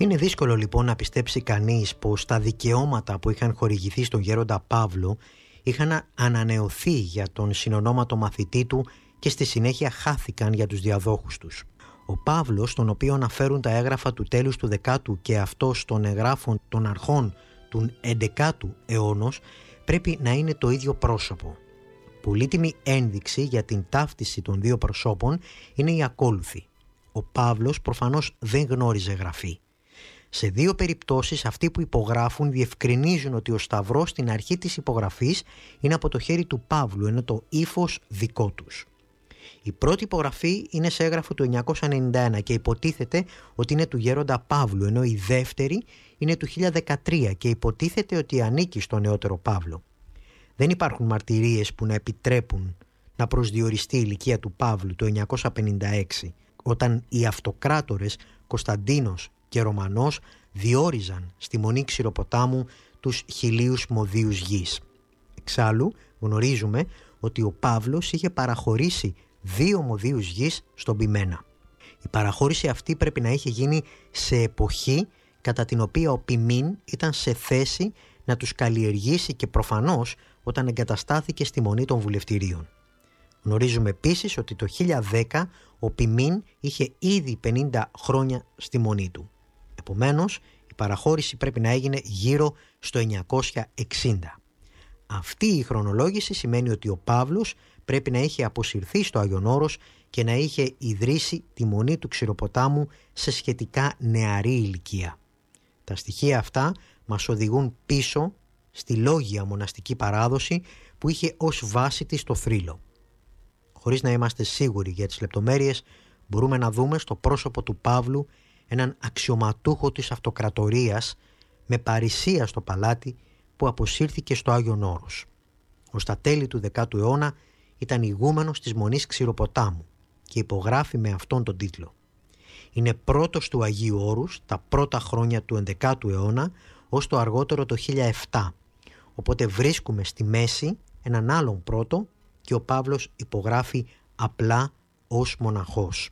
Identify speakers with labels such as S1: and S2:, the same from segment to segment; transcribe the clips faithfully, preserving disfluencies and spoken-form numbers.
S1: Είναι δύσκολο λοιπόν να πιστέψει κανείς πως τα δικαιώματα που είχαν χορηγηθεί στον γέροντα Παύλο είχαν ανανεωθεί για τον συνονόματο μαθητή του και στη συνέχεια χάθηκαν για τους διαδόχους τους. Ο Παύλος, τον οποίο αναφέρουν τα έγγραφα του τέλους του δεκάτου και αυτός των εγγράφων των αρχών του εντεκάτου αιώνος, πρέπει να είναι το ίδιο πρόσωπο. Πολύτιμη ένδειξη για την ταύτιση των δύο προσώπων είναι η ακόλουθη. Ο Παύλος προφανώς δεν γνώριζε γραφή. Σε δύο περιπτώσεις αυτοί που υπογράφουν διευκρινίζουν ότι ο σταυρός στην αρχή της υπογραφής είναι από το χέρι του Παύλου, ενώ το ύφος δικό τους. Η πρώτη υπογραφή είναι σε έγγραφο του εννιακόσια ενενήντα ένα και υποτίθεται ότι είναι του γέροντα Παύλου, ενώ η δεύτερη είναι του χίλια δεκατρία και υποτίθεται ότι ανήκει στον νεότερο Παύλο. Δεν υπάρχουν μαρτυρίες που να επιτρέπουν να προσδιοριστεί η ηλικία του Παύλου το εννιακόσια πενήντα έξι, όταν οι αυτοκράτορες Κωνσταντίνος και Ρωμανός διόριζαν στη Μονή Ξηροποτάμου τους χιλίους μοδίους γης. Εξάλλου γνωρίζουμε ότι ο Παύλος είχε παραχωρήσει δύο μοδίους γης στον Ποιμένα. Η παραχώρηση αυτή πρέπει να είχε γίνει σε εποχή κατά την οποία ο Ποιμήν ήταν σε θέση να τους καλλιεργήσει και προφανώς όταν εγκαταστάθηκε στη Μονή των Βουλευτηρίων. Γνωρίζουμε επίσης ότι το χίλια δέκα ο Ποιμήν είχε ήδη πενήντα χρόνια στη Μονή του. Επομένως, η παραχώρηση πρέπει να έγινε γύρω στο εννιακόσια εξήντα. Αυτή η χρονολόγηση σημαίνει ότι ο Παύλος πρέπει να είχε αποσυρθεί στο Άγιον Όρος και να είχε ιδρύσει τη Μονή του Ξηροποτάμου σε σχετικά νεαρή ηλικία. Τα στοιχεία αυτά μας οδηγούν πίσω στη λόγια μοναστική παράδοση που είχε ως βάση της το θρύλο. Χωρίς να είμαστε σίγουροι για τις λεπτομέρειες, μπορούμε να δούμε στο πρόσωπο του Παύλου έναν αξιωματούχο της αυτοκρατορίας με παρησία στο παλάτι που αποσύρθηκε στο Άγιον Όρος. Ως τα τέλη του δεκάτου αιώνα ήταν ηγούμενος της Μονής Ξηροποτάμου και υπογράφει με αυτόν τον τίτλο. Είναι πρώτος του Αγίου Όρους τα πρώτα χρόνια του ενδεκάτου αιώνα ως το αργότερο το χίλια επτά, οπότε βρίσκουμε στη μέση έναν άλλον πρώτο και ο Παύλος υπογράφει απλά ως μοναχός.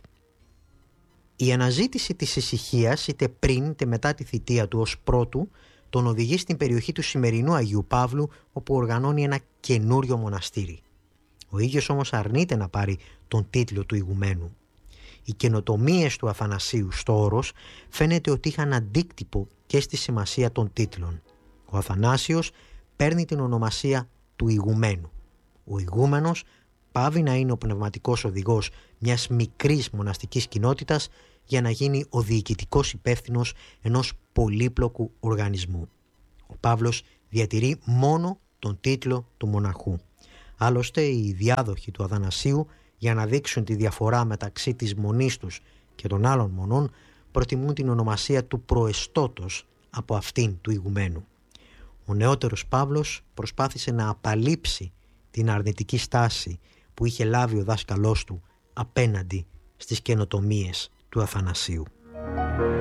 S1: Η αναζήτηση της ησυχίας είτε πριν είτε μετά τη θητεία του ως πρώτου τον οδηγεί στην περιοχή του σημερινού Αγίου Παύλου, όπου οργανώνει ένα καινούριο μοναστήρι. Ο ίδιος όμως αρνείται να πάρει τον τίτλο του ηγουμένου. Οι καινοτομίες του Αθανασίου στο Όρος φαίνεται ότι είχαν αντίκτυπο και στη σημασία των τίτλων. Ο Αθανάσιος παίρνει την ονομασία του ηγουμένου. Ο ηγούμενος πάβει να είναι ο πνευματικός οδηγός μιας μικρής μοναστικής κοινότητας για να γίνει ο διοικητικός υπεύθυνος ενός πολύπλοκου οργανισμού. Ο Παύλος διατηρεί μόνο τον τίτλο του μοναχού. Άλλωστε οι διάδοχοι του Αθανασίου, για να δείξουν τη διαφορά μεταξύ της μονής τους και των άλλων μονών, προτιμούν την ονομασία του προεστώτος από αυτήν του ηγουμένου. Ο νεότερος Παύλος προσπάθησε να απαλείψει την αρνητική στάση που είχε λάβει ο δάσκαλός του απέναντι στις καινοτομίες του Αθανασίου.